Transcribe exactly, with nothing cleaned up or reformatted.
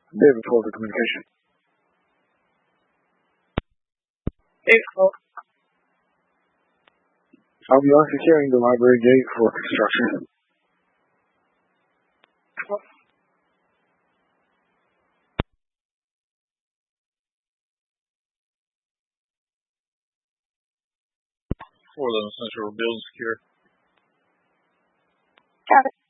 David Folder Communication. Hey, Paul. I'll be on securing the library gate for construction. four eleven Central, building secure. Got it.